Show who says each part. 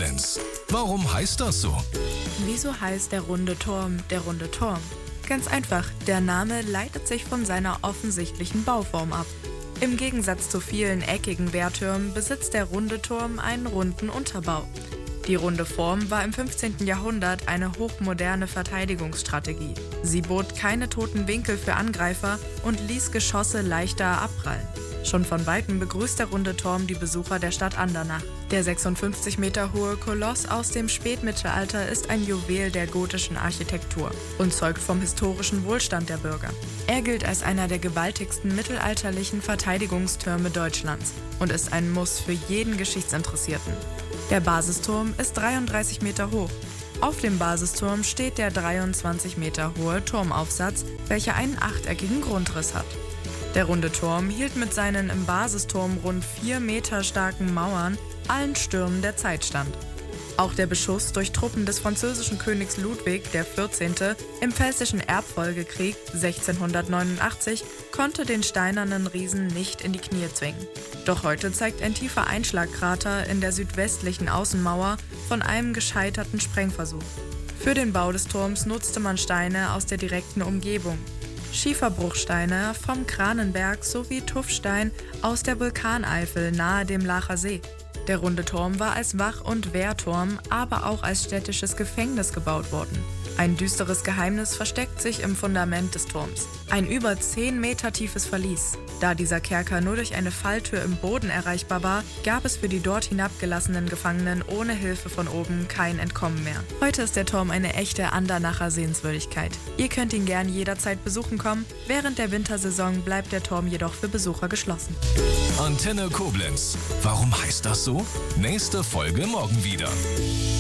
Speaker 1: Koblenz. Warum heißt das so?
Speaker 2: Wieso heißt der runde Turm der runde Turm? Ganz einfach, der Name leitet sich von seiner offensichtlichen Bauform ab. Im Gegensatz zu vielen eckigen Wehrtürmen besitzt der runde Turm einen runden Unterbau. Die runde Form war im 15. Jahrhundert eine hochmoderne Verteidigungsstrategie. Sie bot keine toten Winkel für Angreifer und ließ Geschosse leichter abprallen. Schon von Weitem begrüßt der runde Turm die Besucher der Stadt Andernach. Der 56 Meter hohe Koloss aus dem Spätmittelalter ist ein Juwel der gotischen Architektur und zeugt vom historischen Wohlstand der Bürger. Er gilt als einer der gewaltigsten mittelalterlichen Verteidigungstürme Deutschlands und ist ein Muss für jeden Geschichtsinteressierten. Der Basisturm ist 33 Meter hoch. Auf dem Basisturm steht der 23 Meter hohe Turmaufsatz, welcher einen achteckigen Grundriss hat. Der runde Turm hielt mit seinen im Basisturm rund 4 Meter starken Mauern allen Stürmen der Zeit stand. Auch der Beschuss durch Truppen des französischen Königs Ludwig XIV. Im Pfälzischen Erbfolgekrieg 1689 konnte den steinernen Riesen nicht in die Knie zwingen. Doch heute zeigt ein tiefer Einschlagkrater in der südwestlichen Außenmauer von einem gescheiterten Sprengversuch. Für den Bau des Turms nutzte man Steine aus der direkten Umgebung. Schieferbruchsteine vom Kranenberg sowie Tuffstein aus der Vulkaneifel nahe dem Laacher See. Der runde Turm war als Wach- und Wehrturm, aber auch als städtisches Gefängnis gebaut worden. Ein düsteres Geheimnis versteckt sich im Fundament des Turms. Ein über 10 Meter tiefes Verlies. Da dieser Kerker nur durch eine Falltür im Boden erreichbar war, gab es für die dort hinabgelassenen Gefangenen ohne Hilfe von oben kein Entkommen mehr. Heute ist der Turm eine echte Andernacher Sehenswürdigkeit. Ihr könnt ihn gern jederzeit besuchen kommen. Während der Wintersaison bleibt der Turm jedoch für Besucher geschlossen.
Speaker 1: Antenne Koblenz. Warum heißt das so? Nächste Folge morgen wieder.